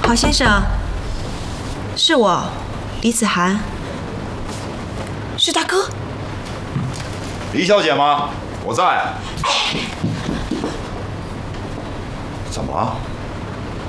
郝先生，是我，李子涵。是大哥。 李小姐吗？我在。怎么了？